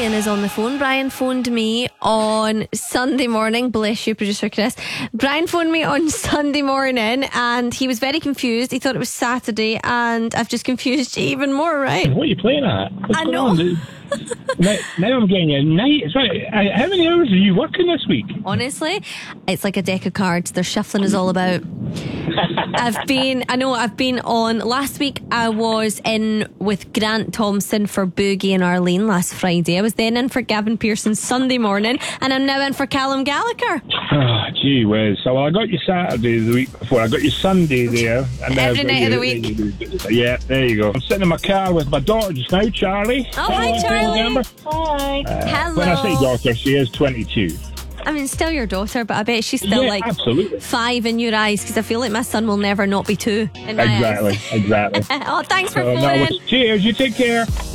Brian is on the phone. Brian phoned me on Sunday morning. Bless you, producer Chris. Brian phoned me on Sunday morning and he was very confused. He thought it was Saturday, and I've just confused you even more, right? What are you playing at? What's I going know. on, dude? now I'm getting you night. Sorry, how many hours are you working this week? Honestly, it's like a deck of cards. They're shuffling us all about. I've been on. Last week I was in with Grant Thompson for Boogie and Arlene last Friday. I was then in for Gavin Pearson Sunday morning, and I'm now in for Callum Gallagher. Oh, gee whiz. So, well, I got you Saturday the week before. I got you Sunday there. And Every night of the week. Yeah, there you go. I'm sitting in my car with my daughter just now, Charlie. Oh, hi, Charlie. Hi. Hello. When I say daughter, she is 22. I mean, still your daughter, but I bet she's still absolutely. 5 in your eyes, because I feel like my son will never not be 2 in my eyes. Exactly. Oh, thanks for So, phoning. cheers. You take care.